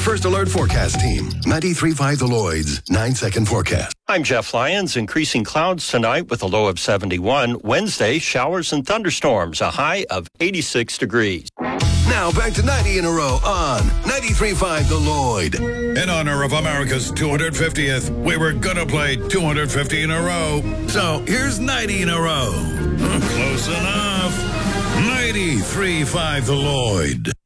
First Alert Forecast Team. 93.5 The Lloyd's 9-second forecast. I'm Jeff Lyons. Increasing clouds tonight with a low of 71. Wednesday, showers and thunderstorms, a high of 86 degrees. Now back to 90 in a row on 93.5 The Lloyd. In honor of America's 250th, we were gonna play 250 in a row. So here's 90 in a row. Close enough. 93.5 The Lloyd.